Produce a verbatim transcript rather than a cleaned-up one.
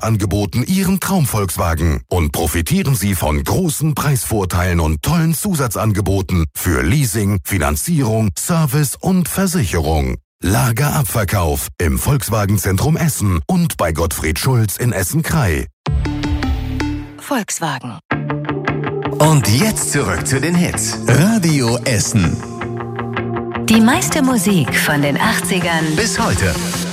Zusatzangeboten Ihren Traum-Volkswagen und profitieren Sie von großen Preisvorteilen und tollen Zusatzangeboten für Leasing, Finanzierung, Service und Versicherung. Lagerabverkauf im Volkswagenzentrum Essen und bei Gottfried Schulz in Essen-Krei. Volkswagen. Und jetzt zurück zu den Hits. Radio Essen. Die meiste Musik von den achtzigern Bis heute.